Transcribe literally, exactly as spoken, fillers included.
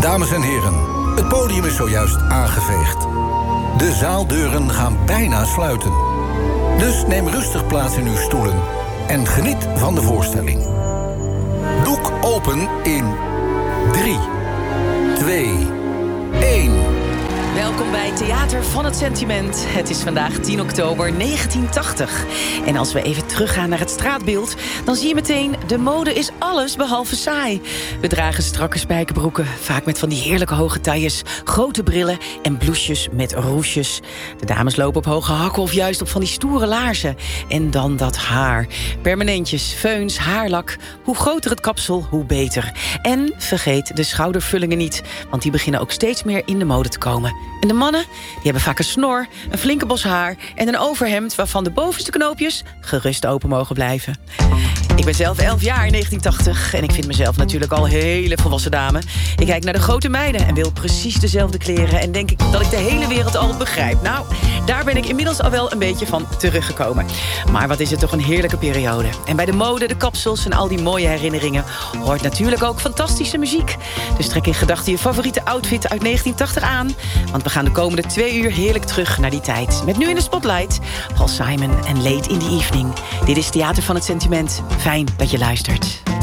Dames en heren, het podium is zojuist aangeveegd. De zaaldeuren gaan bijna sluiten. Dus neem rustig plaats in uw stoelen en geniet van de voorstelling. Doek open in drie, twee, één. Welkom bij Theater van het Sentiment. Het is vandaag tien oktober negentien tachtig. En als we even teruggaan naar het straatbeeld, dan zie je meteen, de mode is alles behalve saai. We dragen strakke spijkerbroeken, vaak met van die heerlijke hoge tailles, grote brillen en blouses met roesjes. De dames lopen op hoge hakken of juist op van die stoere laarzen. En dan dat haar. Permanentjes, feuns, haarlak. Hoe groter het kapsel, hoe beter. En vergeet de schoudervullingen niet, want die beginnen ook steeds meer in de mode te komen. En de mannen, die hebben vaak een snor, een flinke bos haar en een overhemd waarvan de bovenste knoopjes gerust open mogen blijven. Ik ben zelf elf jaar in negentien tachtig en ik vind mezelf natuurlijk al een hele volwassen dame. Ik kijk naar de grote meiden en wil precies dezelfde kleren en denk ik dat ik de hele wereld al begrijp. Nou, daar ben ik inmiddels al wel een beetje van teruggekomen. Maar wat is het toch een heerlijke periode. En bij de mode, de kapsels en al die mooie herinneringen hoort natuurlijk ook fantastische muziek. Dus trek in gedachten je favoriete outfit uit negentien tachtig aan. Want we gaan de komende twee uur heerlijk terug naar die tijd. Met nu in de spotlight Paul Simon en Late in the Evening. Dit is Theater van het Sentiment. Fijn dat je luistert.